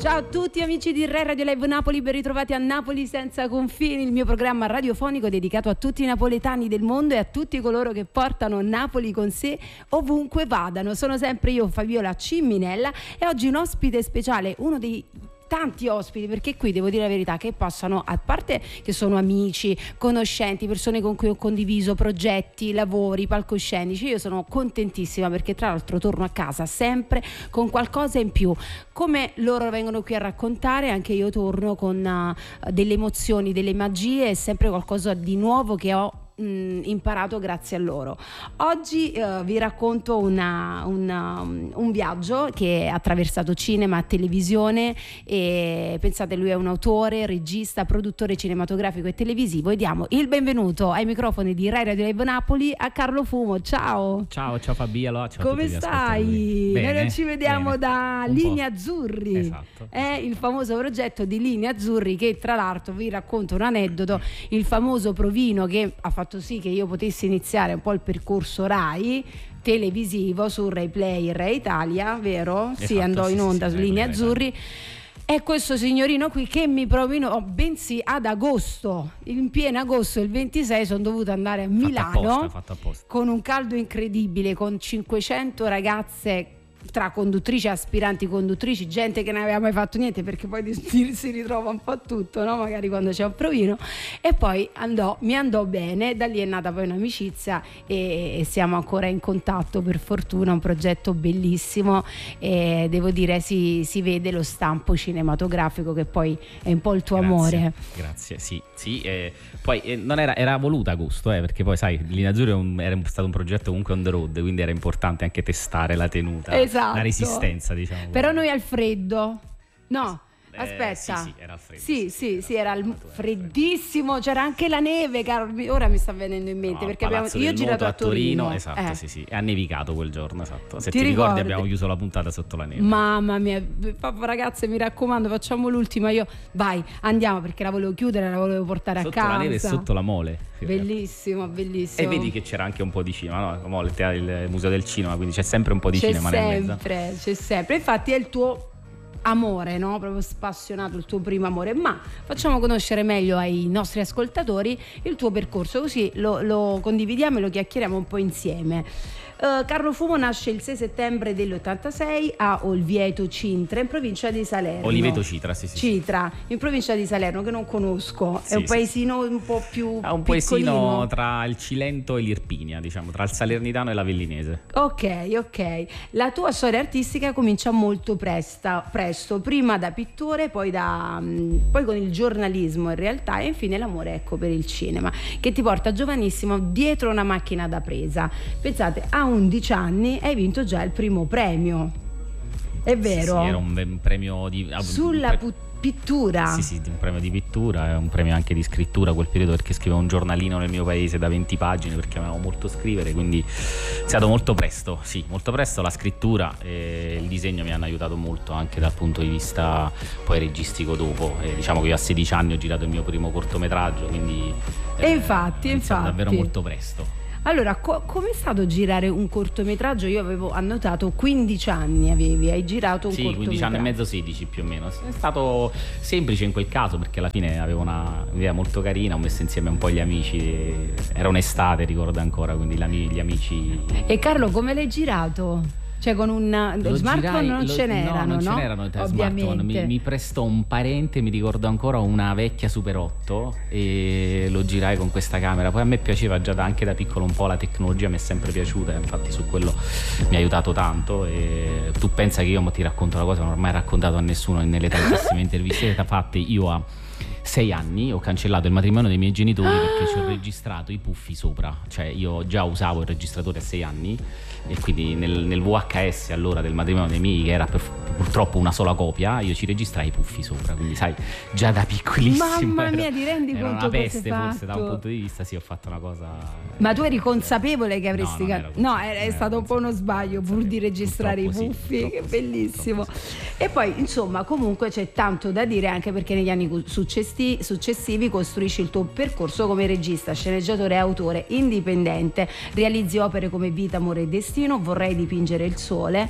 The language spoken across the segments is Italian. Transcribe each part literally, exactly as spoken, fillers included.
Ciao a tutti amici di Rai Radio Live Napoli, ben ritrovati a Napoli senza confini, il mio programma radiofonico dedicato a tutti i napoletani del mondo e a tutti coloro che portano Napoli con sé ovunque vadano. Sono sempre io, Fabiola Ciminella, e oggi un ospite speciale, uno dei tanti ospiti, perché qui devo dire la verità che passano, a parte che sono amici, conoscenti, persone con cui ho condiviso progetti, lavori, palcoscenici. Io sono contentissima perché tra l'altro torno a casa sempre con qualcosa in più. Come loro vengono qui a raccontare, anche io torno con uh, delle emozioni, delle magie e sempre qualcosa di nuovo che ho Mh, imparato grazie a loro. Oggi uh, vi racconto una, una, un viaggio che ha attraversato cinema e televisione, e pensate, lui è un autore, regista, produttore cinematografico e televisivo, e diamo il benvenuto ai microfoni di Rai Radio Live Napoli a Carlo Fumo. Ciao. Ciao, ciao Fabiola, ciao. Come stai? Bene, Noi non ci vediamo bene. da Un Linee po'. Azzurri. Esatto. È il famoso progetto di Linee Azzurri, che tra l'altro vi racconto un aneddoto: il famoso provino che ha fatto sì che io potessi iniziare un po' il percorso Rai televisivo su Rai Play e Rai Italia, vero? Esatto, sì, andò sì, in onda sì, su sì, Linee Rai Azzurri. È questo signorino qui che mi provinò, bensì ad agosto, in pieno agosto, il ventisei, sono dovuta andare a Milano, fatto apposta, fatto apposta. con un caldo incredibile, con cinquecento ragazze tra conduttrici e aspiranti conduttrici, gente che non aveva mai fatto niente, perché poi si ritrova un po' tutto, no? Magari quando c'è un provino. E poi andò, mi andò bene, da lì è nata poi un'amicizia e, e siamo ancora in contatto, per fortuna. Un progetto bellissimo, e devo dire si, si vede lo stampo cinematografico, che poi è un po' il tuo Grazie, amore. Grazie, sì, sì. Eh, poi eh, non era, era voluta agosto, eh, perché poi sai, Linee Azzurri è un, era stato un progetto comunque on the road, quindi era importante anche testare la tenuta, Esatto. la resistenza, diciamo. Però noi al freddo, no? Eh, Aspetta, sì, sì, era al freddo. Sì, sì, era sì, era il freddo, freddissimo, c'era anche la neve, caro. Ora mi sta venendo in mente, No, perché abbiamo, Palazzo io ho del girato Nuoto a Torino, esatto, eh. sì, sì, è annevicato quel giorno, esatto. Se Ti ti, ricordi, ricordi? abbiamo chiuso la puntata sotto la neve. Mamma mia, ragazze, mi raccomando, facciamo l'ultima. Io vai, andiamo, perché la volevo chiudere, la volevo portare Sotto a casa. la neve e sotto la mole. Bellissimo, bellissimo. E vedi che c'era anche un po' di cinema, no? Come il, teatro, il museo del cinema, quindi c'è sempre un po' di c'è cinema nel mezzo. sempre, c'è sempre. Infatti è il tuo amore, no? Proprio spassionato, il tuo primo amore. Ma facciamo conoscere meglio ai nostri ascoltatori il tuo percorso, così lo, lo condividiamo e lo chiacchieriamo un po' insieme. Uh, Carlo Fumo nasce il sei settembre dell'ottantasei a Olvieto Cintra, in provincia di Salerno. Oliveto Citra, sì, sì. Citra, in provincia di Salerno, che non conosco. Sì, è un sì, paesino un po' più È un piccolino. paesino tra il Cilento e l'Irpinia, diciamo, tra il Salernitano e l'Avellinese. Ok, ok. La tua storia artistica comincia molto presta, presto, prima da pittore, poi, da, mh, poi con il giornalismo in realtà, e infine l'amore, ecco, per il cinema, che ti porta giovanissimo dietro una macchina da presa. Pensate, a undici anni hai vinto già il primo premio. È vero? Sì, sì, era un, un premio di... Sulla un pre- pu- pittura. Sì, sì, un premio di pittura e un premio anche di scrittura quel periodo, perché scrivevo un giornalino nel mio paese da venti pagine, perché amavo molto scrivere, quindi è stato molto presto, sì, molto presto. La scrittura e il disegno mi hanno aiutato molto anche dal punto di vista poi registico dopo. E diciamo che io a sedici anni ho girato il mio primo cortometraggio, quindi E infatti, è iniziato infatti. davvero molto presto. Allora, co- com'è stato girare un cortometraggio? Io avevo annotato quindici anni avevi, hai girato un Sì, cortometraggio. quindici anni e mezzo, sedici più o meno. È stato semplice in quel caso, perché alla fine avevo una idea molto carina, ho messo insieme un po' gli amici, era un'estate, ricordo ancora, quindi gli amici. E Carlo, come l'hai girato? Cioè con un Lo smartphone girai- non lo- ce n'erano, no? non ce no? n'erano te- Ovviamente. smartphone. Mi, mi prestò un parente, mi ricordo ancora, una vecchia Super otto, e lo girai con questa camera. Poi a me piaceva già da, anche da piccolo un po' la tecnologia, mi è sempre piaciuta, infatti su quello mi ha aiutato tanto. E tu pensa che io mo ti racconto una cosa che non ho mai raccontato a nessuno nelle tantissime interviste fatte. Io a sei anni ho cancellato il matrimonio dei miei genitori perché ci ho registrato i puffi sopra, cioè io già usavo il registratore a sei anni, e quindi nel, nel V H S allora del matrimonio dei miei, che era per, purtroppo una sola copia, io ci registrai i puffi sopra, quindi sai, già da piccolissimo Mamma ero- mia, ti rendi era conto una cosa peste, hai forse da un fatto? punto di vista, sì, ho fatto una cosa. Ma tu eri consapevole che avresti No, non can- ero no, consapevole, è, è non stato ero un po' uno consapevole, sbaglio non pur di sapevo. registrare i Purtroppo sì, puffi, che purtroppo sì, bellissimo. purtroppo E poi insomma comunque c'è tanto da dire, anche perché negli anni cu- successivi successi- successivi costruisci il tuo percorso come regista, sceneggiatore e autore indipendente. Realizzi opere come Vita, amore e destino, Vorrei dipingere il sole,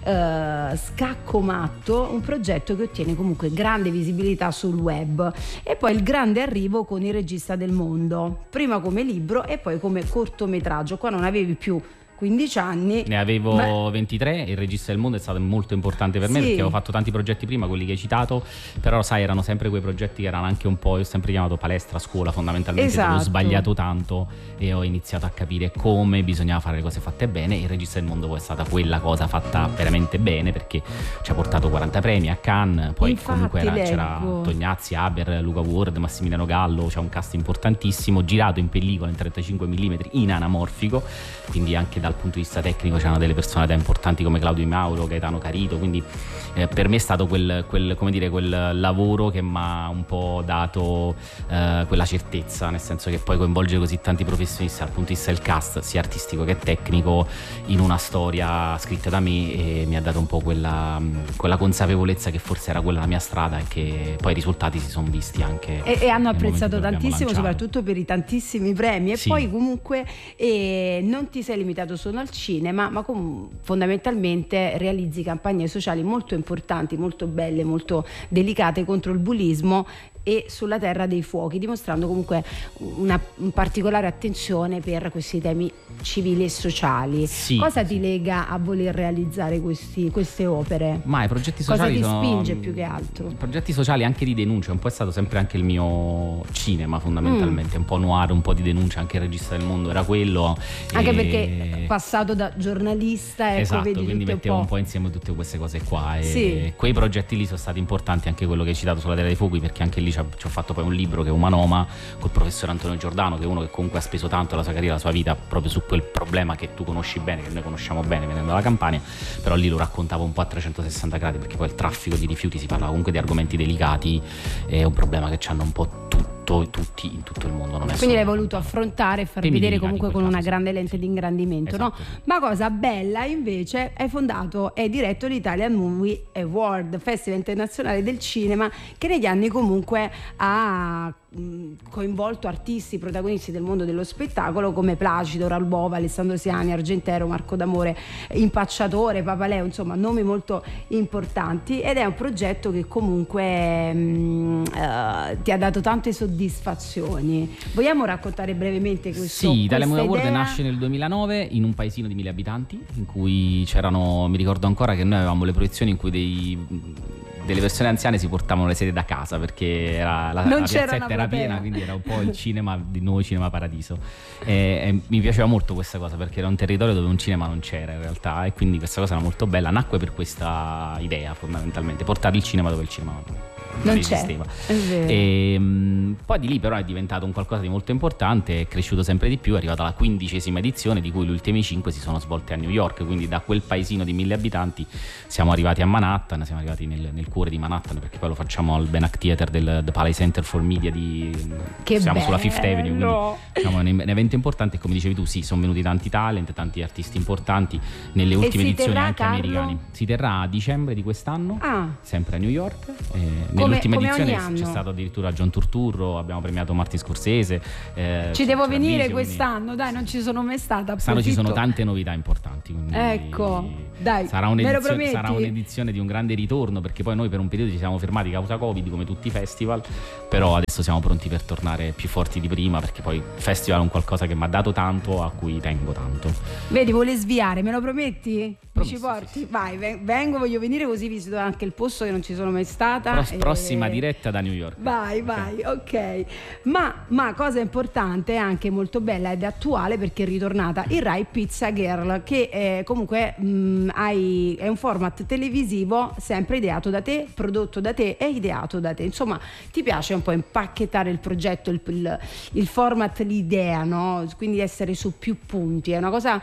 eh, Scacco matto, un progetto che ottiene comunque grande visibilità sul web. E poi Il grande arrivo con Il regista del mondo, prima come libro e poi come cortometraggio. Qua non avevi più quindici anni, ne avevo Beh. ventitré. Il regista del mondo è stato molto importante per me, sì, perché avevo fatto tanti progetti prima, quelli che hai citato, però sai, erano sempre quei progetti che erano anche un po', io ho sempre chiamato palestra a scuola fondamentalmente, esatto. dove ho sbagliato tanto e ho iniziato a capire come bisognava fare le cose fatte bene. Il regista del mondo poi è stata quella cosa fatta veramente bene, perché ci ha portato quaranta premi a Cannes, poi Infatti, comunque era, leggo. c'era Tognazzi, Haber, Luca Ward, Massimiliano Gallo, c'è un cast importantissimo, girato in pellicola in trentacinque millimetri in anamorfico, quindi anche dal punto di vista tecnico c'erano delle personalità importanti come Claudio Di Mauro, Gaetano Carito, quindi eh, per me è stato quel, quel, come dire, quel lavoro che mi ha un po' dato eh, quella certezza, nel senso che poi coinvolge così tanti professionisti dal punto di vista del cast, sia artistico che tecnico, in una storia scritta da me, e mi ha dato un po' quella, quella consapevolezza che forse era quella la mia strada, e che poi i risultati si sono visti anche e, e hanno apprezzato tantissimo, tantissimo, soprattutto per i tantissimi premi. E sì. poi comunque eh, non ti sei limitato solo al cinema, ma com- fondamentalmente realizzi campagne sociali molto importanti, molto belle, molto delicate contro il bullismo e sulla terra dei fuochi, dimostrando comunque una particolare attenzione per questi temi civili e sociali. Sì, Cosa ti sì. lega a voler realizzare questi, queste opere? Ma i progetti Cosa sociali ti sono, spinge più che altro? I progetti sociali anche di denuncia, un po' è stato sempre anche il mio cinema fondamentalmente, mm. un po' noir, un po' di denuncia, anche il regista del mondo era quello. Anche e... perché passato da giornalista, ecco, esatto, vedi quindi mettevo un po'. un po' insieme tutte queste cose qua, e sì. quei progetti lì sono stati importanti, anche quello che hai citato sulla Terra dei Fuochi, perché anche lì ci ho fatto poi un libro che è Umanoma col professore Antonio Giordano, che è uno che comunque ha speso tanto la sua carriera, la sua vita proprio su quel problema che tu conosci bene, che noi conosciamo bene venendo dalla Campania, però lì lo raccontavo un po' a trecentosessanta gradi, perché poi il traffico di rifiuti, si parla comunque di argomenti delicati, è un problema che ci hanno un po' tutto, tutti in tutto il mondo, non è quindi l'hai solo voluto affrontare e far Temi vedere delicati, comunque in con quel una caso, grande sì. lente di ingrandimento, esatto, no? sì. Ma cosa bella invece, hai fondato e diretto l'Italian Movie Award, Festival internazionale del cinema, che negli anni comunque ha coinvolto artisti protagonisti del mondo dello spettacolo come Placido, Raul Bova, Alessandro Siani, Argentero, Marco D'Amore, Impacciatore, Papaleo, insomma nomi molto importanti, ed è un progetto che comunque mh, uh, ti ha dato tante soddisfazioni. Vogliamo raccontare brevemente questo? Sì, Italian Movie Award idea? nasce nel duemilanove in un paesino di mille abitanti, in cui c'erano, mi ricordo ancora che noi avevamo le proiezioni in cui dei delle persone anziane si portavano le sedie da casa, perché era, la, la piazzetta era piena, quindi era un po' il cinema di nuovo Cinema Paradiso, e, e mi piaceva molto questa cosa, perché era un territorio dove un cinema non c'era in realtà, e quindi questa cosa era molto bella, nacque per questa idea fondamentalmente, portare il cinema dove il cinema non, non esisteva. E, mh, poi di lì però è diventato un qualcosa di molto importante, è cresciuto sempre di più, è arrivata la quindicesima edizione, di cui le ultime cinque si sono svolte a New York, quindi da quel paesino di mille abitanti siamo arrivati a Manhattan, siamo arrivati nel, nel cuore di Manhattan, perché poi lo facciamo al Benak Theater del The Palais Center for Media di, che siamo bello. Sulla Fifth Avenue, quindi diciamo, è un evento importante, e come dicevi tu, sì, sono venuti tanti talent, tanti artisti importanti nelle ultime edizioni anche Carlo? americani. Si terrà a dicembre di quest'anno, ah. sempre a New York, eh, come, nell'ultima come edizione c'è stato addirittura John Turturro, abbiamo premiato Martin Scorsese, eh, ci devo venire Visio, quest'anno, quindi... dai, non ci sono mai stata. Quest'anno ci sono tante novità importanti, quindi ecco, dai, sarà un'edizione, sarà un'edizione di un grande ritorno, perché poi noi per un periodo ci siamo fermati causa Covid come tutti i festival, però adesso siamo pronti per tornare più forti di prima, perché poi il festival è un qualcosa che mi ha dato tanto, a cui tengo tanto. Vedi, vuole sviare, me lo prometti? Mi ci porti? Sì, sì. Vai, vengo, voglio venire, così visito anche il posto che non ci sono mai stata. Pros- e... prossima diretta da New York. Vai, vai, ok, okay. Ma, ma cosa importante, anche molto bella ed attuale, perché è ritornata il Rai Pizza Girl, che è, comunque mh, hai, è un format televisivo sempre ideato da te, prodotto da te e ideato da te. Insomma, ti piace un po' impacchettare il progetto, il, il, il format, l'idea, no? Quindi essere su più punti. È una cosa,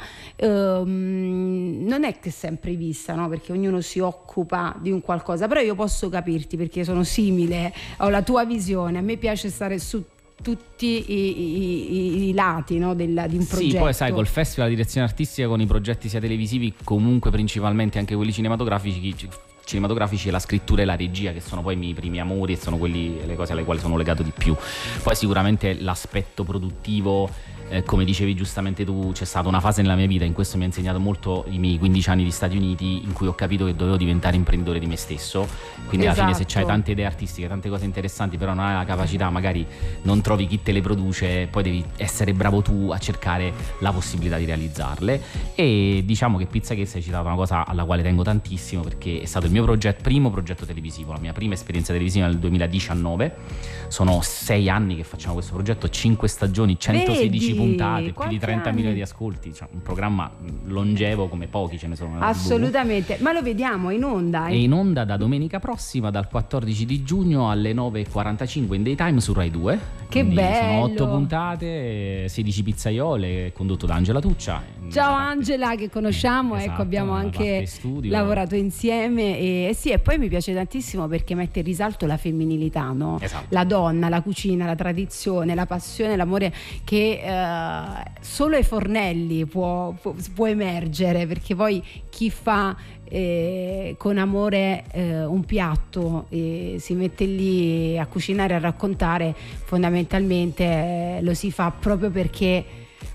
ehm, non è che sempre vista, no? Perché ognuno si occupa di un qualcosa, però io posso capirti, perché sono simile, ho la tua visione, a me piace stare su tutti i, i, i, i lati, no, del, di un progetto. Sì, poi sai, col festival, la direzione artistica, con i progetti sia televisivi comunque principalmente anche quelli cinematografici, cinematografici e la scrittura e la regia, che sono poi i miei primi amori e sono quelli, le cose alle quali sono legato di più. Poi sicuramente l'aspetto produttivo, eh, come dicevi giustamente tu, c'è stata una fase nella mia vita, in questo mi ha insegnato molto i miei quindici anni di Stati Uniti, in cui ho capito che dovevo diventare imprenditore di me stesso. Quindi esatto. alla fine, se c'hai tante idee artistiche, tante cose interessanti, però non hai la capacità, magari non trovi chi te le produce, poi devi essere bravo tu a cercare la possibilità di realizzarle. E diciamo che Pizzaghetti hai citato una cosa alla quale tengo tantissimo, perché è stato il mio progetto, primo progetto televisivo, la mia prima esperienza televisiva nel duemiladiciannove. Sono sei anni che facciamo questo progetto, cinque stagioni, centosedici Vedi, puntate, più di trenta anni? Milioni di ascolti, cioè un programma longevo come pochi ce ne sono. Assolutamente, ma lo vediamo in onda? È in onda da domenica prossima, dal quattordici di giugno alle nove e quarantacinque in daytime su Rai due. Che bello! Sono otto puntate, sedici pizzaiole, condotto da Angela Tuccia. Ciao Angela, che conosciamo, esatto, ecco, abbiamo anche lavorato insieme e, e sì, e poi mi piace tantissimo perché mette in risalto la femminilità, no? Esatto. La donna, la cucina, la tradizione, la passione, l'amore che eh, solo ai fornelli può, può, può emergere, perché poi chi fa Eh, con amore eh, un piatto e si mette lì a cucinare, a raccontare, fondamentalmente eh, lo si fa proprio perché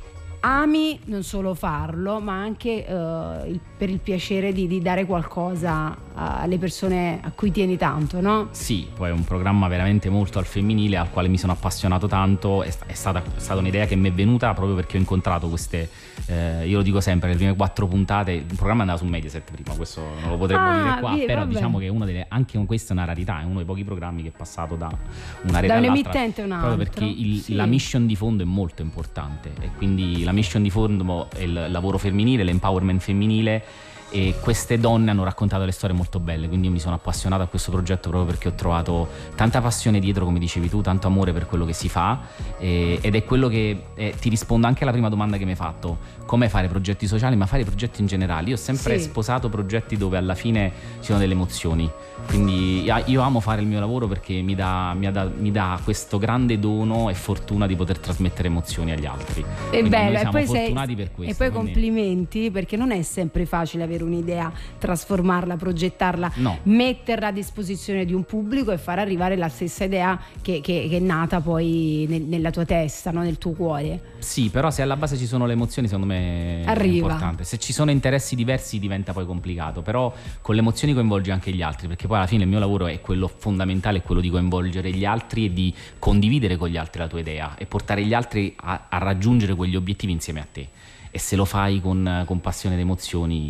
ami non solo farlo, ma anche eh, il, per il piacere di, di dare qualcosa alle persone a cui tieni tanto, no? Sì, poi è un programma veramente molto al femminile, al quale mi sono appassionato tanto. È, è, stata, è stata un'idea che mi è venuta proprio perché ho incontrato queste, eh, io lo dico sempre, le prime quattro puntate, il programma andava su Mediaset prima, questo non lo potremmo ah, dire qua, via, però vabbè. Diciamo che una delle, anche questa è una rarità, è uno dei pochi programmi che è passato da una rete da all'altra, un'emittente a un'altra, proprio perché il, sì. la mission di fondo è molto importante, e quindi la mission di fondo è il lavoro femminile, l'empowerment femminile, e queste donne hanno raccontato le storie molto belle, quindi io mi sono appassionato a questo progetto proprio perché ho trovato tanta passione dietro, come dicevi tu, tanto amore per quello che si fa, e, ed è quello che eh, ti rispondo anche alla prima domanda che mi hai fatto: come fare progetti sociali, ma fare progetti in generale. Io ho sempre sì. sposato progetti dove alla fine ci sono delle emozioni, quindi io amo fare il mio lavoro perché mi dà, mi dà, mi dà questo grande dono e fortuna di poter trasmettere emozioni agli altri. È bello, siamo e poi fortunati sei, per questo. E poi quindi... complimenti, perché non è sempre facile avere un'idea, trasformarla, progettarla, no. metterla a disposizione di un pubblico e far arrivare la stessa idea che, che, che è nata poi nel, nella tua testa, no? Nel tuo cuore. Sì, però se alla base ci sono le emozioni, secondo me Arriva. è importante. Se ci sono interessi diversi diventa poi complicato, però con le emozioni coinvolgi anche gli altri, perché poi alla fine il mio lavoro è quello fondamentale, è quello di coinvolgere gli altri e di condividere con gli altri la tua idea e portare gli altri a, a raggiungere quegli obiettivi insieme a te. E se lo fai con, con passione ed emozioni,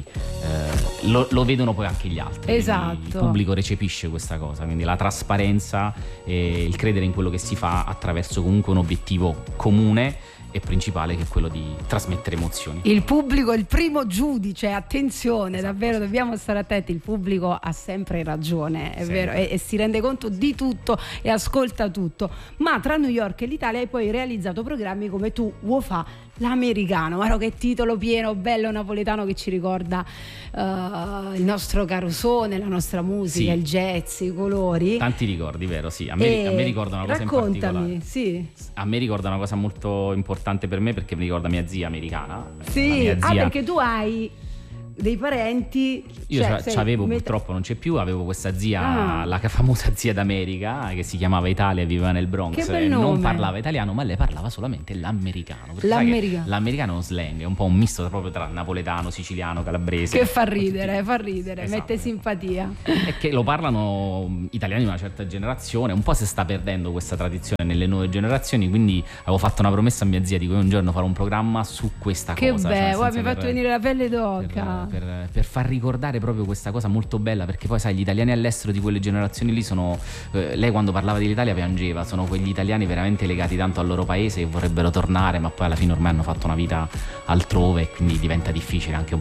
eh, lo, lo vedono poi anche gli altri. Esatto. Il pubblico recepisce questa cosa, quindi la trasparenza e il credere in quello che si fa attraverso comunque un obiettivo comune e principale, che è quello di trasmettere emozioni. Il pubblico è il primo giudice, attenzione, esatto, davvero dobbiamo stare attenti, il pubblico ha sempre ragione, è sempre. vero, e, e si rende conto di tutto e ascolta tutto. Ma tra New York e l'Italia hai poi realizzato programmi come Tu vuoi fa l'americano, guarda che titolo pieno, bello napoletano, che ci ricorda uh, il nostro carosone, la nostra musica, sì. il jazz, i colori. Tanti ricordi, vero? Sì, a me, a me ricorda una cosa in particolare. Sì. A me ricorda una cosa molto importante per me, perché mi ricorda mia zia americana. Sì, mia zia... ah, perché tu hai dei parenti. Io cioè, c'avevo, met... purtroppo non c'è più, avevo questa zia, ah. la famosa zia d'America, che si chiamava Italia e viveva nel Bronx. Che bel nome. Non parlava italiano, ma lei parlava solamente l'americano. L'americano. L'americano è uno slang, è un po' un misto proprio tra napoletano, siciliano, calabrese. Che fa ridere, fa ridere, esatto, mette simpatia. E che lo parlano italiani di una certa generazione, un po' si sta perdendo questa tradizione nelle nuove generazioni, quindi avevo fatto una promessa a mia zia di cui un giorno farò un programma su questa che cosa. Che bello, cioè, mi hai fatto venire la pelle d'oca. Per, per, per far ricordare proprio questa cosa molto bella, perché poi sai, gli italiani all'estero di quelle generazioni lì sono, eh, lei quando parlava dell'Italia piangeva, sono quegli italiani veramente legati tanto al loro paese che vorrebbero tornare, ma poi alla fine ormai hanno fatto una vita altrove e quindi diventa difficile anche